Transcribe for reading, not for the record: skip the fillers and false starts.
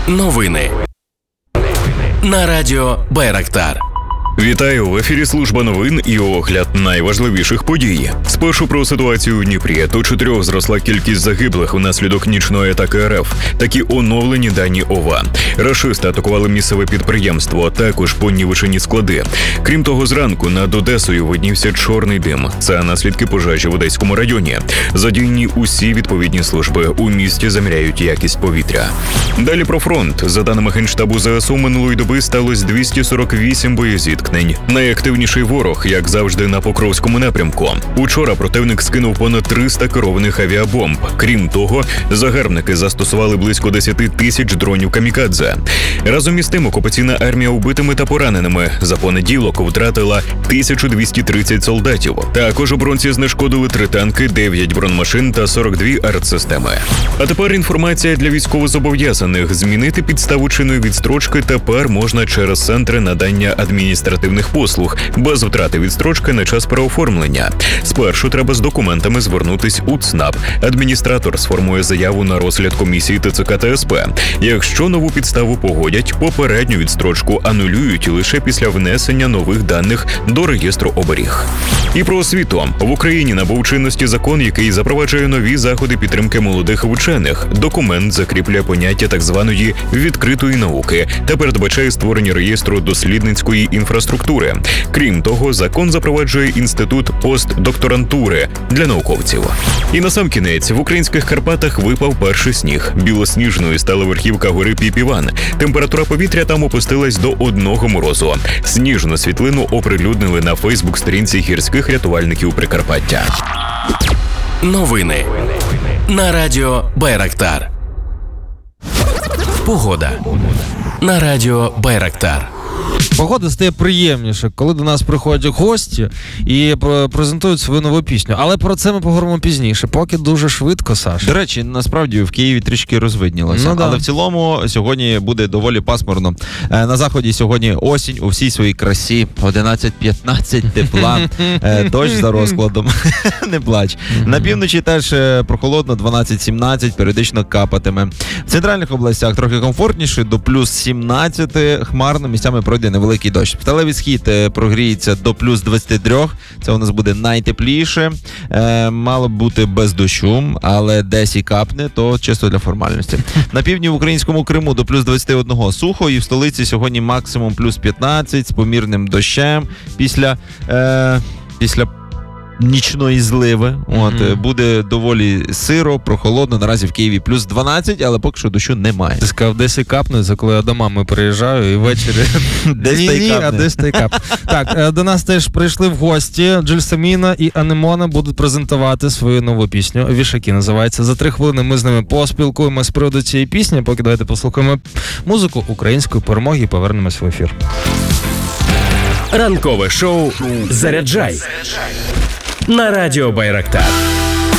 Новини на радіо Байрактар. Вітаю! В ефірі служба новин і огляд найважливіших подій. Спершу про ситуацію у Дніпрі. До 4 зросла кількість загиблих внаслідок нічної атаки РФ. Такі оновлені дані ОВА. Рашисти атакували місцеве підприємство, також понівечені склади. Крім того, зранку над Одесою виднівся чорний дим. Це наслідки пожежі в Одеському районі. Задіяні усі відповідні служби. У місті заміряють якість повітря. Далі про фронт. За даними Генштабу ЗСУ, минулої доби сталося 248 боєзіткнень. Найактивніший ворог, як завжди, на Покровському напрямку. Учора противник скинув понад 300 керованих авіабомб. Крім того, загарбники застосували близько 10 тисяч дронів камікадзе. Разом із тим, окупаційна армія убитими та пораненими за понеділок втратила 1230 солдатів. Також оборонці знешкодили 3 танки, 9 бронемашин та 42 артсистеми. А тепер інформація для військовозобов'язаних. Змінити підставу чинної відстрочки тепер можна через центри надання адміністративних послуг, без втрати відстрочки на час переоформлення. Спершу треба з документами звернутись у ЦНАП. Адміністратор сформує заяву на розгляд комісії ТЦК та СП. Якщо нову підставу погодять, попередню відстрочку анулюють лише після внесення нових даних до реєстру оберіг. І про освіту. В Україні набув чинності закон, який запроваджує нові заходи підтримки молодих вчених. Документ закріплює поняття так званої відкритої науки та передбачає створення реєстру дослідницької інфраструктури. Крім того, закон запроваджує інститут постдокторантури для науковців. І насамкінець, в українських Карпатах випав перший сніг. Білосніжною стала верхівка гори Піп-Іван. Температура повітря там опустилась до 1 морозу. Сніжну світлину оприлюднили на Фейсбук-сторінці гірських рятувальників Прикарпаття. Новини на радіо Байрактар. Погода на радіо Байрактар. Погода стає приємніше, коли до нас приходять гості і презентують свою нову пісню. Але про це ми поговоримо пізніше, поки дуже швидко, Саша. До речі, насправді в Києві трішки розвиднілося. Але в цілому сьогодні буде доволі пасмурно. На заході сьогодні осінь у всій своїй красі. 11-15 тепла. Дощ за розкладом. Не плач. На півночі теж прохолодно, 12-17, періодично капатиме. В центральних областях трохи комфортніше, до плюс 17, хмарно, місцями пройде невеликий дощ. Сталевий схід прогріється до плюс 23, це у нас буде найтепліше. Мало б бути без дощу, але десь і капне, то чисто для формальності. На півдні в українському Криму до плюс 21 сухо, і в столиці сьогодні максимум плюс 15 з помірним дощем після нічної зливи. Буде доволі сиро, прохолодно. Наразі в Києві плюс 12, але поки що дощу немає. Ти сказав, десь і капне, це коли я до мами приїжджаю і ввечері десь та й капне. Так, до нас теж прийшли в гості. Джельсаміна і Анемона будуть презентувати свою нову пісню. Вішаки називається. За 3 хвилини ми з ними поспілкуємося з приводу цієї пісні. Поки давайте послухаємо музику української перемоги і повернемось в ефір. Ранкове шоу «Заряджай» на радіо Байрактар.